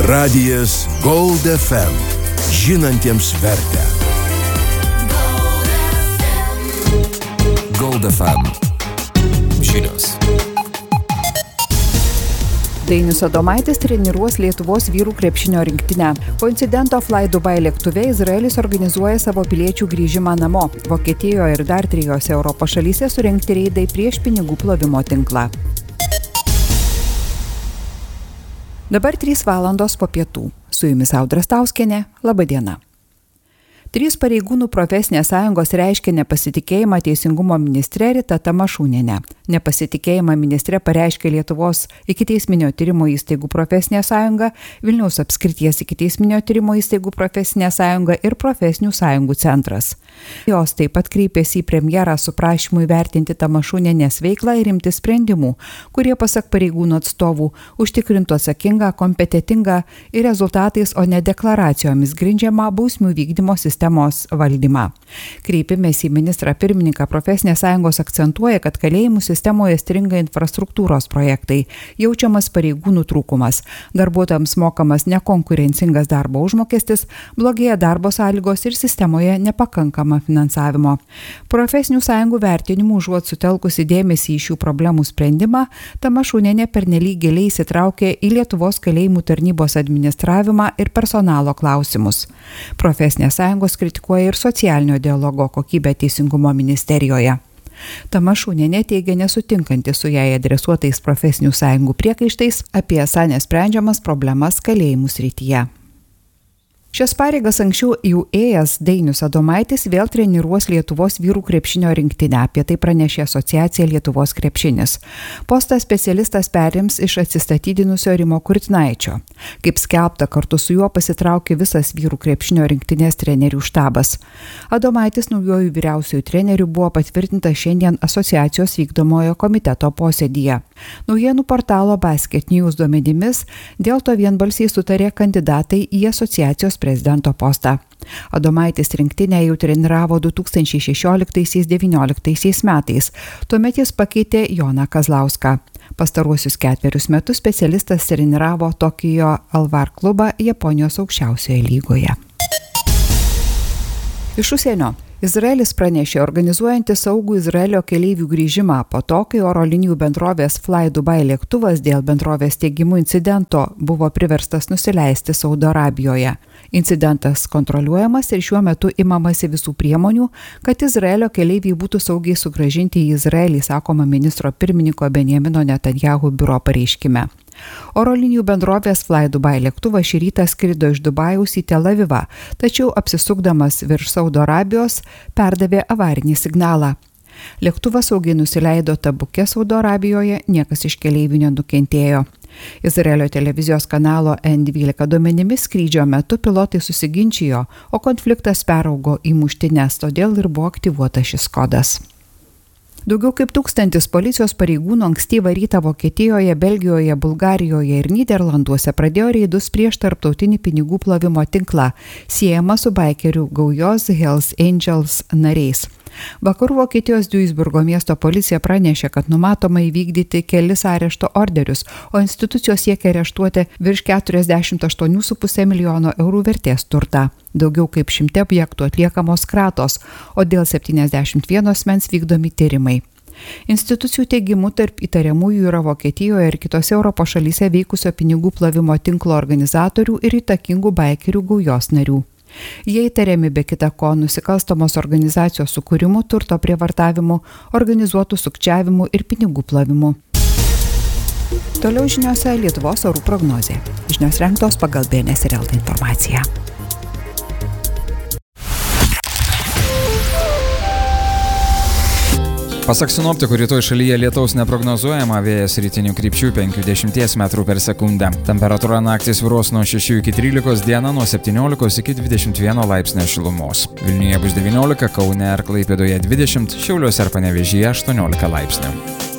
Radijas Gold FM. Žinantiems vertę. Gold FM. Žinios. Dainius Adomaitis treniruos Lietuvos vyrų krepšinio rinktinę. Po incidento Fly Dubai lėktuve Izraelis organizuoja savo piliečių grįžimą namo. Vokietijoje ir dar 3 Europos šalyse surengti reidai prieš pinigų plovimo tinklą. Dabar 3 valandos po pietų. Su jumis Audra Stauskienė. Labą dieną. 3 pareigūnų profesinės sąjungos reiškia nepasitikėjimą teisingumo ministre Rita Tamašūnienė. Nepasitikėjimą ministre pareiškė Lietuvos ikiteisminio tyrimo įstaigų profesinė sąjunga, Vilniaus apskrities ikiteisminio tyrimo įstaigų profesinė sąjunga ir profesinių sąjungų centras. Jos taip pat kreipėsi į premjerą su prašymu įvertinti Tamašūnienės veiklą ir imti sprendimų, kurie pasak pareigūnų atstovų užtikrintų atsakingą, kompetentingą ir rezultatais, o ne deklaracijomis grindžiamą bausmių vykdymo sistemos valdymą. Kreipimės į ministrą pirmininką profesinės sąjungos akcentuoja, kad kalėjimų sistemoje stringa infrastruktūros projektai, jaučiamas pareigūnų trūkumas, darbuotojams mokamas nekonkurencingas darbo užmokestis, blogėja darbo sąlygos ir sistemoje nepakankama finansavimo. Profesinių sąjungų vertinimų užuot sutelkusi dėmesį į šių problemų sprendimą, Tamašūnienė pernelyg giliai įsitraukė į Lietuvos kalėjimų tarnybos administravimą ir personalo klausimus. Profesinės sąjungos kritikuoja ir socialinio dialogo kokybę Teisingumo ministerijoje. Tamašūnienė teigia nesutinkanti su jai adresuotais profesinių sąjungų priekaištais apie esą nesprendžiamas problemas kalėjimų srityje. Šias pareigas anksčiau jau ėjęs Dainius Adomaitis vėl treniruos Lietuvos vyrų krepšinio rinktinę, apie tai pranešė asociacija Lietuvos krepšinis. Postą specialistas perims iš atsistatydinusio Rimo Kurtinaičio. Kaip skelbta, kartu su juo pasitraukė visas vyrų krepšinio rinktinės trenerių štabas. Adomaitis naujojų vyriausiųjų trenerių buvo patvirtintas šiandien asociacijos vykdomojo komiteto posėdyje. Naujienų portalo Basket News duomenimis dėl to vienbalsiai sutarė kandidatai į asociacijos prezidento postą. Adomaitis rinktinę jau treniravo 2016-2019 metais. Tuomet jis pakeitė Joną Kazlauską. Pastaruosius 4 metus specialistas treniravo Tokijo Alvar klubą Japonijos aukščiausioje lygoje. Iš užsienio. Izraelis pranešė organizuojanti saugų Izraelio keleivių grįžimą po to, kai oro linijų bendrovės Fly Dubai lėktuvas dėl bendrovės steigimų incidento buvo priverstas nusileisti Saudo Arabijoje. Incidentas kontroliuojamas ir šiuo metu imamasi visų priemonių, kad Izraelio keleiviai būtų saugiai sugrąžinti į Izraelį, sakoma ministro pirmininko Benjamino Netanjahu biuro pareiškime. Oro linijų bendrovės Fly Dubai lėktuvas šį rytą skrido iš Dubajaus į Tel Avivą, tačiau apsisukdamas virš Saudo Arabijos perdavė avarinį signalą. Lėktuvas saugiai nusileido Tabuke Saudo Arabijoje, niekas iš keleivių nenukentėjo. Izraelio televizijos kanalo N12 duomenimis skrydžio metu pilotai susiginčijo, o konfliktas peraugo į muštynes, todėl ir buvo aktyvuotas šis kodas. Daugiau kaip 1000 policijos pareigūnų ankstyvą rytą Vokietijoje, Belgijoje, Bulgarijoje ir Nyderlanduose pradėjo reidus prieš tarptautinį pinigų plovimo tinklą, siejama su baikerių gaujos Hells Angels nariais. Vakarų Vokietijos Duisburgo miesto policija pranešė, kad numatoma įvykdyti kelis arešto orderius, o institucijos siekia areštuoti virš 48,5 milijono eurų vertės turtą. Daugiau kaip 100 objektų atliekamos kratos, o dėl 71 asmens vykdomi tyrimai. Institucijų teigimu tarp įtariamųjų yra Vokietijoje ir kitose Europos šalyse veikusio pinigų plovimo tinklo organizatorių ir įtakingų baikerių gaujos narių. Jie įtariami be kita ko nusikalstamos organizacijos sukūrimu, turto prievartavimu, organizuotų sukčiavimu ir pinigų plovimu. Toliau žiniose Lietuvos orų prognozė. Žinios rengtos pagal BNS ir LT informaciją. Pasak sinoptikų, rytoj šalyje lietaus neprognozuojama, vėjas rytinių krypčių 50 metrų per sekundę. Temperatūra naktį svyruos nuo 6 iki 13, dieną nuo 17 iki 21 laipsnio šilumos. Vilniuje bus 19, Kaune ir Klaipėdoje 20, Šiauliuose ir Panevėžyje 18 laipsnių.